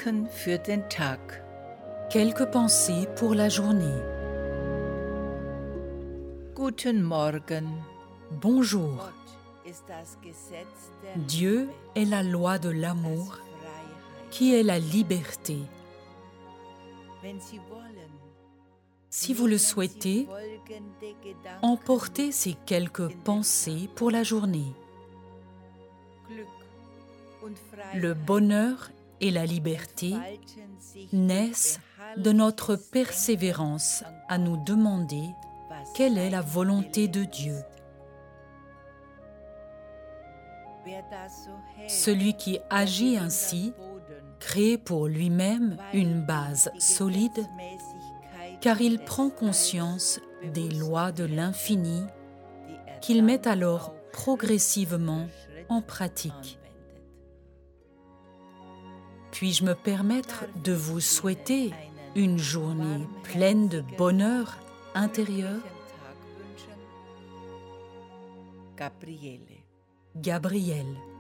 Gedanken für den Tag. Quelques pensées pour la journée. Guten Morgen. Bonjour. Ist das Gesetz der Dieu est la loi de l'amour qui est la liberté. Wenn Sie wollen, Si vous le souhaitez, folgende Gedanken emportez ces quelques pensées pour la journée. Glück und Freiheit Le bonheur et la liberté entfalten sich naissent de notre persévérance à nous demander quelle est la volonté de Dieu. Wer das so hält, Celui qui agit ainsi crée pour lui-même une base solide car il prend conscience des lois de l'infini qu'il met alors progressivement en pratique. Puis-je me permettre de vous souhaiter une journée pleine de bonheur intérieur? Gabriele. Gabriel.